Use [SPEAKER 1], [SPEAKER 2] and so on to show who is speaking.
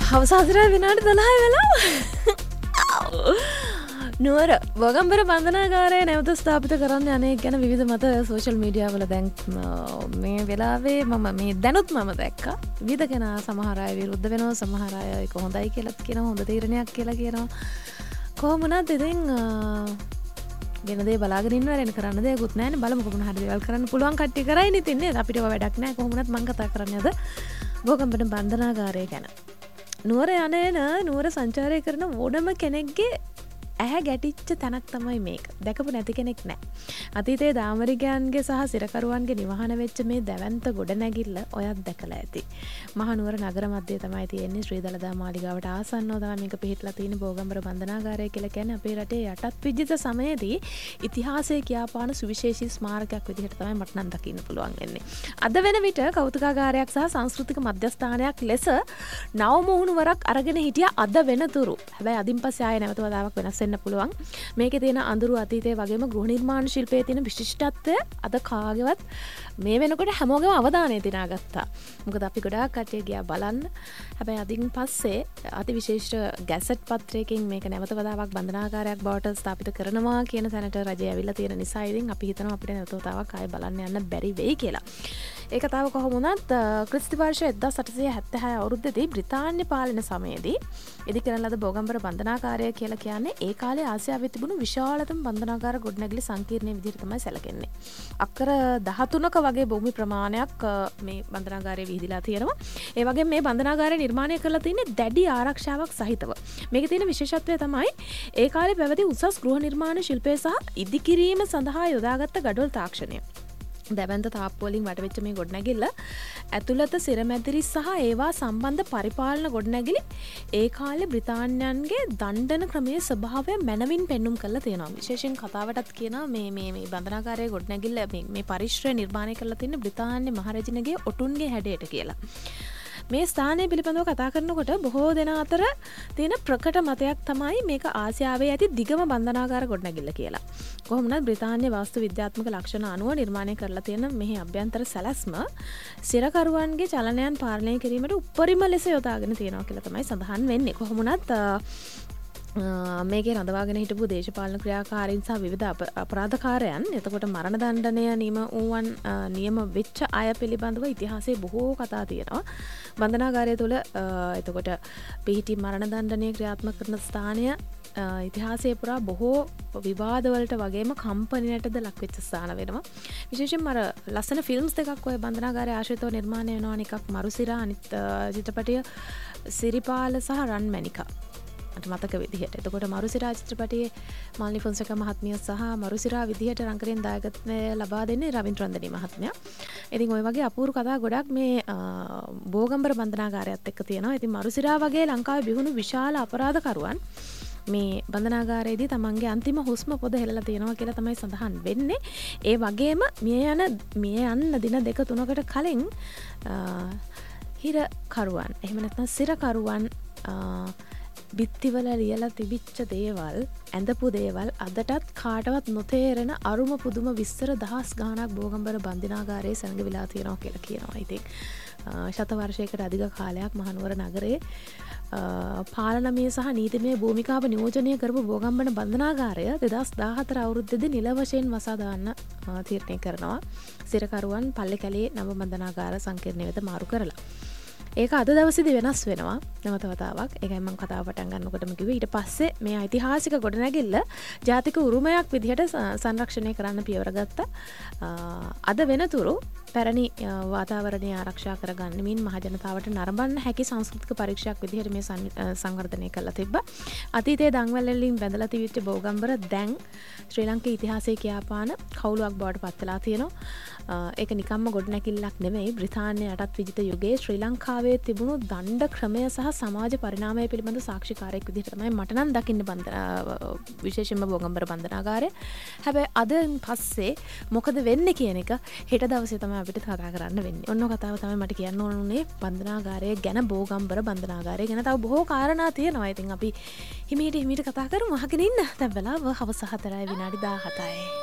[SPEAKER 1] හවස 4 විනාඩි 12 වෙලා. නුවර බෝගම්බර බන්ධනාගාරය නැවත ස්ථාපිත කරන්න යන්නේ ගැන විවිධ මත සෝෂල් මීඩියා වල දැන් මේ වෙලාවේ මම මේ දැනුත් මම දැක්කා. විවිධ කෙනා සමහර අය විරුද්ධ වෙනවා, සමහර අය ඒක හොඳයි කියලාත් කියනවා, හොඳ තීරණයක් කියලා කියනවා. කොහොම වුණත් ඉතින් වෙන දේ බලාගෙන ඉන්න වෙන කරන්න දෙයක්වත් නැහැ නේ. බලමුකෝ මොන හරි දේවල් කරන්න පුළුවන් කට්ටිය කරයි නේ තින්නේ. අපිට වැඩක් නැහැ. කොහොම වුණත් මම කතා කරන්නේ අද බෝගම්බර බන්ධනාගාරය ගැන. නුවර යන නුවර සංචාරය කරන ඕනම කෙනෙක්ගේ ඇහැ ගැටිච්ච තැනක් තමයි මේක. දැකපු නැති කෙනෙක් නැහැ. අතීතයේ දාමරිකයන්ගේ සහ සිරකරුවන්ගේ නිවහන වෙච්ච මේ දැවැන්ත ගොඩනැගිල්ල ඔයත් දැකලා ඇති. මහනුවර නගර මැදේ තමයි තියෙන්නේ. ශ්‍රී දළදා මාලිගාවට ආසන්නව තමයි මේක පිහිටලා තියෙන බෝගම්බර බන්ධනාගාරය කියලා කියන්නේ අපේ රටේ යටත් විජිත සමයේදී ඉතිහාසයේ කියාපාන සුවිශේෂී ස්මාරකයක් විදිහට තමයි මට නම් දකින්න පුළුවන් වෙන්නේ. අද වෙන විට කෞතුකාගාරයක් සහ සංස්කෘතික මධ්‍යස්ථානයක් ලෙස නව මුහුණුවරක් අරගෙන හිටියා අද වෙනතුරු. හැබැයි අදින් පස්සේ ආයෙ නැවත වතාවක් වෙනස් වෙන්න පුළුවන්. මේකේ තියෙන අඳුරු අතීතයේ වගේම ගෘහ නිර්මාණ ශිල්පයේ තියෙන විශිෂ්ටත්වය අද කාගේවත් මේ වෙනකොට හැමෝගෙම අවධානය දිනාගත්තා. මොකද අපි ගොඩාක් කට්ටිය ගියා බලන්න. හැබැයි අදින් පස්සේ අති විශේෂ ගැසට් පත්‍රයකින් මේක නැවත වතාවක් බන්ධනාගාරයක් බවට ස්ථාපිත කරනවා කියන තැනට රජය ඇවිල්ලා තියෙන නිසා ඉතින් අපි හිතනවා අපිට නැවත වතාවක් ආයෙ බලන්න යන්න බැරි වෙයි කියලා. ඒ කතාව කොහොම වුණත් ක්‍රිස්ති වර්ෂ 1876 අවුරුද්දේදී බ්‍රිතාන්‍ය පාලන සමයේදී ඉදි කරන ලද බෝගම්බර බන්ධනාගාරය කියලා කියන්නේ ඒ කාලේ ආසියාවේ තිබුණු විශාලතම බන්ධනාගාර ගොඩනැගිලි සංකීර්ණයේ විදිහට තමයි සැලකෙන්නේ. අක්කර 13ක වගේ භූමි ප්‍රමාණයක් මේ බන්ධනාගාරයේ විහිදිලා තියෙනවා. ඒ වගේම මේ බන්ධනාගාරය නිර්මාණය කරලා තියෙන්නේ දැඩි ආරක්ෂාවක් සහිතව. මේකේ තියෙන විශේෂත්වය තමයි ඒ කාලේ පැවති උසස් ගෘහ නිර්මාණ ශිල්පය සහ ඉදිකිරීම සඳහා යොදාගත්ත ගඩොල් තාක්ෂණය. දැවැන්ත තාප්පු වලින් වටවෙච්ච මේ ගොඩනැගිල්ල ඇතුළත සිරමැදිරි සහ ඒවා සම්බන්ධ පරිපාලන ගොඩනැගිලි ඒ කාලේ බ්‍රිතාන්‍යයන්ගේ දණ්ඩන ක්‍රමයේ ස්වභාවය මැනවින් පෙන්눔 කරලා තියෙනවා. විශේෂයෙන් කතාවටත් කියනවා මේ බන්ධනාගාරයේ ගොඩනැගිල්ල මේ පරිශ්‍රය නිර්මාණය කරලා තියෙන බ්‍රිතාන්‍ය මහරජුණගේ ඔටුන්ගේ හැඩයට කියලා. මේ ස්ථානය පිළිබඳව කතා කරනකොට බොහෝ දෙනා අතර තියෙන ප්‍රකට මතයක් තමයි මේක ආසියාවේ ඇති දිගම බන්ධනාගාර ගොඩනැගිල්ල කියලා. කොහොම වුණත් බ්‍රිතාන්‍ය වාස්තු විද්‍යාත්මක ලක්ෂණ අනුව නිර්මාණය කරලා තියෙන මෙහි අභ්‍යන්තර සැලැස්ම සිරකරුවන්ගේ චලනයන් පාලනය කිරීමට උපරිම ලෙස යොදාගෙන තියෙනවා කියලා තමයි සඳහන් වෙන්නේ. කොහොම වුණත් මේකේ රඳවාගෙන හිටපු දේශපාලන ක්‍රියාකාරීන් සහ විවිධ අපරාධකාරයන් එතකොට මරණ දණ්ඩනය නියම වෙච්ච අය පිළිබඳව ඉතිහාසයේ බොහෝ කතා තියෙනවා. බන්ධනාගාරය තුළ එතකොට පිහිටි මරණ දණ්ඩනය ක්‍රියාත්මක කරන ස්ථානය ඉතිහාසයේ පුරා බොහෝ විවාදවලට වගේම කම්පනයටද ලක්වෙච්ච ස්ථාන වෙනවා. විශේෂයෙන්ම අර ලස්සන ෆිල්ම්ස් දෙකක් ඔය බන්ධනාගාරය ආශ්‍රිතව නිර්මාණය වෙනවා. එකක් මරුසිරා, අනිත් චිත්‍රපටය සිරිපාල සහ රන්මැණිකා. මතක විදිහට. එතකොට මරුසිරා චිත්‍රපටයේ මාලිනී ෆොන්සේකා මහත්මිය සහ මරුසිරා විදිහට රංගනයෙන් දායකත්වය ලබා දෙන්නේ රවින්ද්‍ර රන්දනී මහත්මයා. ඉතින් ওই වගේ අපූර්ව කතා ගොඩක් මේ බෝගම්බර බන්ධනාගාරයත් එක්ක තියෙනවා. ඉතින් මරුසිරා වගේ ලංකාවේ බිහුණු විශාල අපරාධකරුවන් මේ බන්ධනාගාරයේදී තමන්ගේ අන්තිම හුස්ම පොද හෙළලා තියෙනවා කියලා තමයි සඳහන් වෙන්නේ. ඒ වගේම මිය යන්න දින 2-3කට කලින් හිරකරුවන් එහෙම නැත්නම් සිරකරුවන් බිත්තිවල ලියලා තිබිච්ච දේවල්, ඇඳපු දේවල් අදටත් කාටවත් නොතේරෙන අරුම පුදුම විස්තර දහස් ගාණක් බෝගම්බර බන්ධනාගාරයේ සැඟවිලා තියෙනවා කියලා කියනවා. ඉතින් ශත වර්ෂයකට අධික කාලයක් මහනුවර නගරයේ පාලනමය සහ නීතිමය භූමිකාව නියෝජනය කරපු බෝගම්බර බන්ධනාගාරය 2014 අවුරුද්දේදී නිල වශයෙන් වසා දාන්න තීරණය කරනවා. සිරකරුවන් පල්ලේකැලේ නව බන්ධනාගාර සංකීර්ණය වෙත මාරු කරලා. ඒක අද දවසේදී වෙනස් වෙනවා නැවත වතාවක්. ඒකයි මම කතාව පටන් ගන්නකොටම කිව්වේ. ඊට පස්සේ මේ ඓතිහාසික ගොඩනැගිල්ල ජාතික උරුමයක් විදිහට සංරක්ෂණය කරන්න පියවර ගත්තා. අද වෙනතුරු පැරණි වාතාවරණය ආරක්ෂා කරගන්නමින් මහජනතාවට නරඹන්න හැකි සංස්කෘතික පරීක්ෂයක් විදිහට මේ සංවර්ධනය කරලා තිබ්බා. අතීතයේ දන්වැල් වලින් බැඳලා තිබිච්ච බෝගම්බර දැන් ශ්‍රී ලංකේ ඉතිහාසයේ කියාපාන කවුලක් බවට පත් වෙලා තියෙනවා. ඒක නිකම්ම ගොඩනැගිල්ලක් නෙමෙයි. බ්‍රිතාන්‍ය යටත් විජිත යුගයේ ශ්‍රී ලංකාවේ තිබුණු දණ්ඩ ක්‍රමය සහ සමාජ පරිණාමය පිළිබඳ සාක්ෂිකාරයෙක් විදිහට තමයි මට නම් දකින්න විශේෂයෙන්ම බෝගම්බර බන්ධනාගාරය. හැබැයි අදින් පස්සේ මොකද වෙන්නේ කියන එක හෙට දවසේ තමයි අපිට කතා කරන්න වෙන්නේ. ඔන්න කතාව තමයි මට කියන්න ඕනුනේ බන්ධනාගාරය ගැන, බෝගම්බර බන්ධනාගාරය ගැන. තව බොහෝ කාරණා තියෙනවා. ඉතින් අපි හිමීට කතා කරමු. අහගෙන ඉන්න. දැන් වෙලාව හවස 4:17යි.